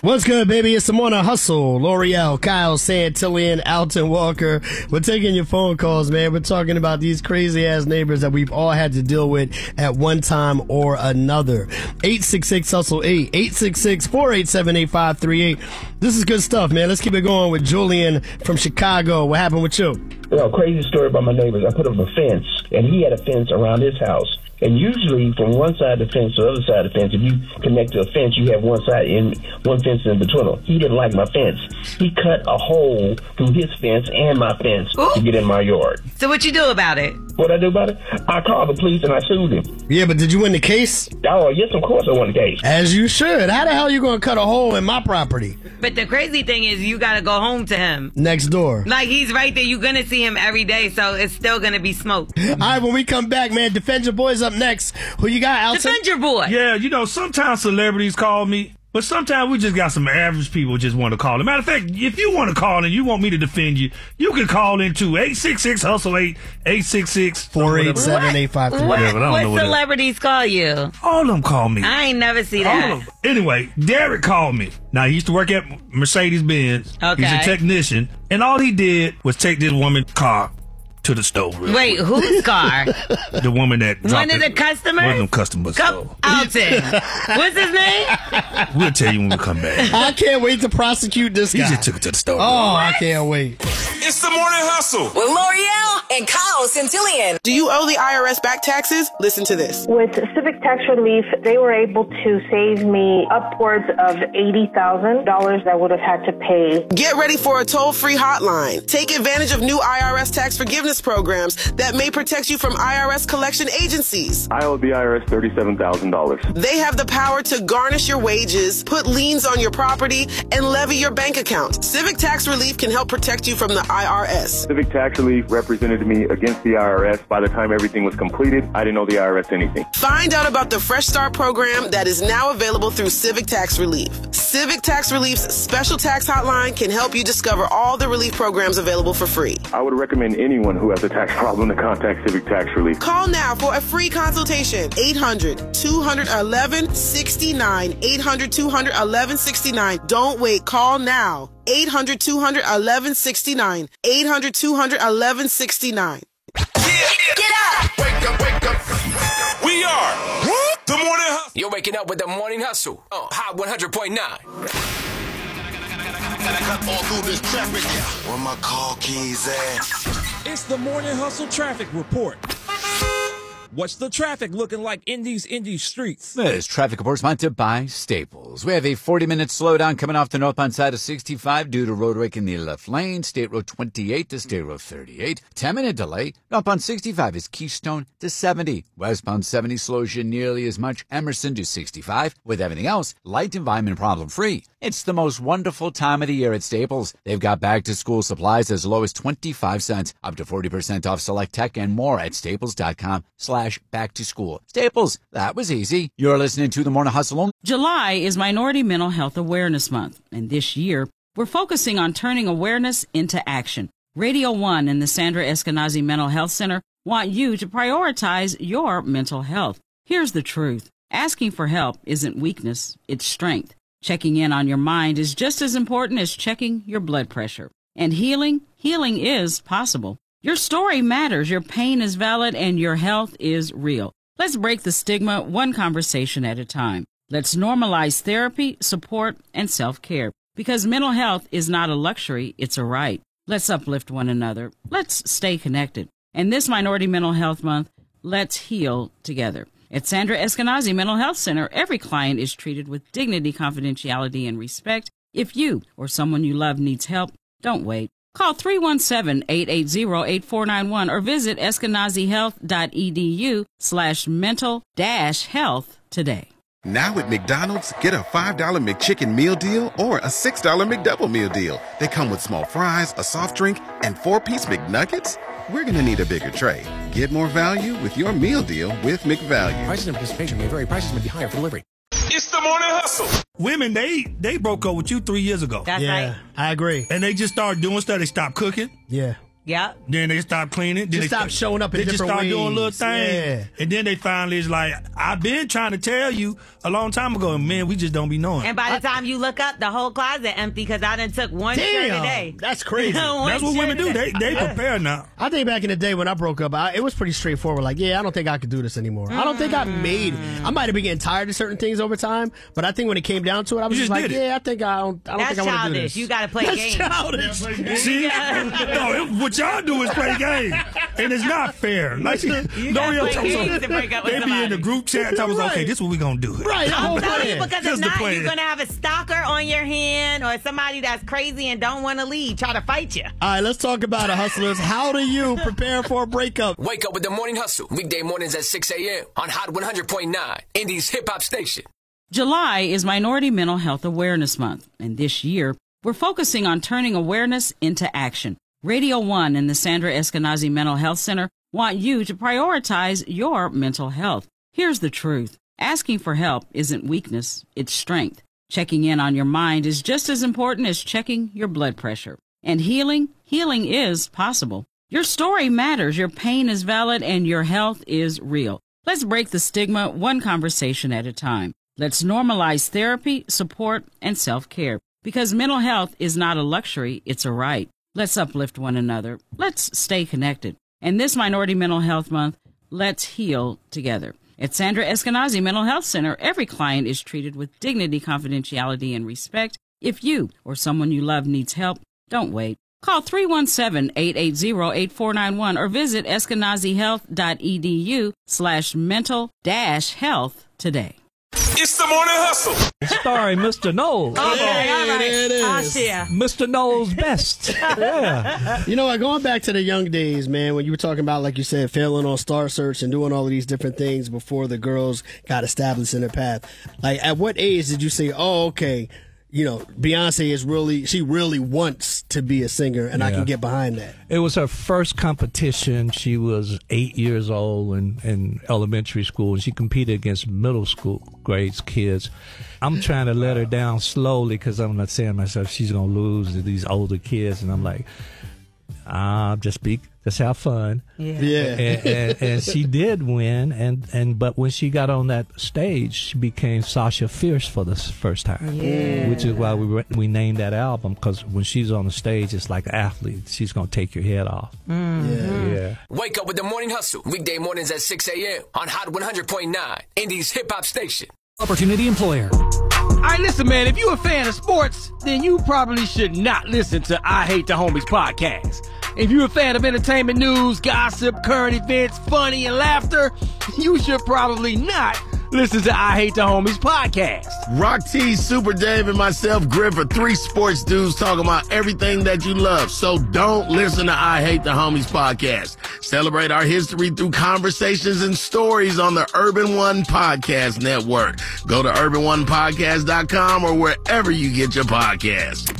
What's good, baby? It's the Morning Hustle. L'Oreal, Kyle Santillan, Alton Walker. We're taking your phone calls, man. We're talking about these crazy-ass neighbors that we've all had to deal with at one time or another. 866-HUSTLE-8, 866-487-8538. This is good stuff, man. Let's keep it going with Julian from Chicago. What happened with you? Well, crazy story about my neighbors. I put up a fence, and he had a fence around his house. And usually from one side of the fence to the other side of the fence, if you connect to a fence, you have one side in one fence in between them. He didn't like my fence. He cut a hole through his fence and my fence to get in my yard. So what you do about it? What I do about it? I called the police and I sued him. Yeah, but did you win the case? Oh, yes, of course I won the case. As you should. How the hell are you going to cut a hole in my property? But the crazy thing is you got to go home to him. Next door. Like, he's right there. You're going to see him every day, so it's still going to be smoke. All right, when we come back, man, Defend Your Boy's up next. Who you got, Alton? Defend Your Boy. Yeah, you know, sometimes celebrities call me, but sometimes we just got some average people who just want to call. As a matter of fact, if you want to call and you want me to defend you, you can call into 866-HUSTLE-8, 866-487-8538. What celebrities call you? All of them call me. I ain't never see that. All of them. Anyway, Derek called me. Now, he used to work at Mercedes-Benz. Okay. He's a technician. And all he did was take this woman's car to the store. Wait, whose car? The woman that One of the customers? One of them customers. Alton. What's his name? We'll tell you when we come back. I can't wait to prosecute this guy. He just took it to the store. Oh, I can't wait. It's the Morning Hustle with L'Oreal and Kyle Santillan. Do you owe the IRS back taxes? Listen to this. With Civic Tax Relief, they were able to save me upwards of $80,000 I would have had to pay. Get ready for a toll-free hotline. Take advantage of new IRS tax forgiveness programs that may protect you from IRS collection agencies. I owe the IRS $37,000. They have the power to garnish your wages, put liens on your property, and levy your bank account. Civic Tax Relief can help protect you from the IRS. Civic Tax Relief represented me against the IRS. By the time everything was completed, I didn't owe the IRS anything. Find out about the Fresh Start program that is now available through Civic Tax Relief. Civic Tax Relief's special tax hotline can help you discover all the relief programs available for free. I would recommend anyone who has a tax problem to contact Civic Tax Relief. Call now for a free consultation. 800-211-69. 800-211-69. Don't wait. Call now. 800-211-69. 800-211-69. Get up! Wake up, wake up. We are the Morning Hustle. You're waking up with the Morning Hustle on Hot 100.9. Gotta cut all through this traffic. Where my car keys at? It's the Morning Hustle Traffic Report. What's the traffic looking like in these streets? This traffic report is sponsored by Staples. We have a 40-minute slowdown coming off the northbound side of 65 due to road rake in the left lane. State Road 28 to State Road 38. 10-minute delay. Northbound 65 is Keystone to 70. Westbound 70 slows you nearly as much. Emerson to 65. With everything else, light environment problem-free. It's the most wonderful time of the year at Staples. They've got back-to-school supplies as low as 25 cents, up to 40% off select tech and more at staples.com/back-to-school. Staples, that was easy. You're listening to The Morning Hustle. July is Minority Mental Health Awareness Month, and this year, we're focusing on turning awareness into action. Radio 1 and the Sandra Eskenazi Mental Health Center want you to prioritize your mental health. Here's the truth. Asking for help isn't weakness, it's strength. Checking in on your mind is just as important as checking your blood pressure. And healing is possible. Your story matters, your pain is valid, and your health is real. Let's break the stigma one conversation at a time. Let's normalize therapy, support, and self-care. Because mental health is not a luxury, it's a right. Let's uplift one another. Let's stay connected. And this Minority Mental Health Month, let's heal together. At Sandra Eskenazi Mental Health Center, every client is treated with dignity, confidentiality, and respect. If you or someone you love needs help, don't wait. Call 317-880-8491 or visit eskenazihealth.edu/mental-health today. Now at McDonald's, get a $5 McChicken meal deal or a $6 McDouble meal deal. They come with small fries, a soft drink, and 4-piece McNuggets. We're going to need a bigger tray. Get more value with your meal deal with McValue. Prices and participation may vary. Prices may be higher for delivery. It's the Morning Hustle. Women, they broke up with you 3 years ago. That's right. I agree. And they just started doing stuff. They stopped cooking. Yeah. Yep. Then they stop cleaning. Then Just stop showing up in different ways. They just start doing little things. Yeah. And then they finally is like, I've been trying to tell you a long time ago, man, we just don't be knowing. And by the time you look up, the whole closet empty because I done took one shirt a day. That's crazy. That's what women do. They prepare now. I think back in the day when I broke up, it was pretty straightforward. Like, yeah, I don't think I could do this anymore. I don't think I made it. I might have been getting tired of certain things over time, but I think when it came down to it, I was just like, yeah, I think I don't think I want to do this. That's childish. You got to play games. That's childish. See? No, what y'all do is play games. And it's not fair. Like, L'Oreal told us, they be in the group chat talking about, okay, this is what we going to do. Right. I'm telling you, because if not, you're going to have a stalker on your hand or somebody that's crazy and don't want to leave, try to fight you. All right, let's talk about it, hustlers. How do you prepare for a breakup? Wake up with the Morning Hustle. Weekday mornings at 6 a.m. on Hot 100.9, Indy's hip-hop station. July is Minority Mental Health Awareness Month, and this year, we're focusing on turning awareness into action. Radio 1 and the Sandra Eskenazi Mental Health Center want you to prioritize your mental health. Here's the truth. Asking for help isn't weakness, it's strength. Checking in on your mind is just as important as checking your blood pressure. And healing is possible. Your story matters, your pain is valid, and your health is real. Let's break the stigma one conversation at a time. Let's normalize therapy, support, and self-care. Because mental health is not a luxury, it's a right. Let's uplift one another. Let's stay connected. And this Minority Mental Health Month, let's heal together. At Sandra Eskenazi Mental Health Center, every client is treated with dignity, confidentiality, and respect. If you or someone you love needs help, don't wait. Call 317-880-8491 or visit eskenazihealth.edu/mental-health today. It's the Morning Hustle. Starring Mr. Knowles. Okay, all right. It is. Mr. Knowles best. Yeah. You know what? Going back to the young days, man, when you were talking about, like you said, failing on Star Search and doing all of these different things before the girls got established in their path. Like, at what age did you say, oh, okay, you know, Beyonce she really wants to be a singer, and I can get behind that? It was her first competition. She was 8 years old in elementary school, and she competed against middle school grades kids. I'm trying to let her down slowly because I'm not saying to myself she's going to lose to these older kids, and I'm like, just have fun. And she did win, but when she got on that stage, she became Sasha Fierce for the first time, which is why we named that album, because when she's on the stage, it's like an athlete. She's going to take your head off. Wake up with the Morning Hustle. Weekday mornings at 6 a.m. on Hot 100.9, Indy's hip-hop station. Opportunity employer. All right, listen, man, if you're a fan of sports, then you probably should not listen to I Hate the Homies podcast. If you're a fan of entertainment news, gossip, current events, funny, and laughter, you should probably not listen to I Hate the Homies podcast. Rock T, Super Dave, and myself, Griff, are three sports dudes talking about everything that you love. So don't listen to I Hate the Homies podcast. Celebrate our history through conversations and stories on the Urban One Podcast Network. Go to urban1podcast.com or wherever you get your podcasts.